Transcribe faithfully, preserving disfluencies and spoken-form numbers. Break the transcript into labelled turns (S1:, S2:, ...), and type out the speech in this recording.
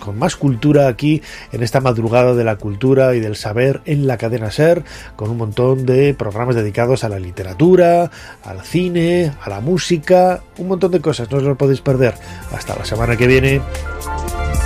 S1: con más cultura aquí en esta madrugada de la cultura y del saber en la cadena SER, con un montón de programas dedicados a la literatura, al cine, a la música, un montón de cosas, no os lo podéis perder. Hasta la semana que viene.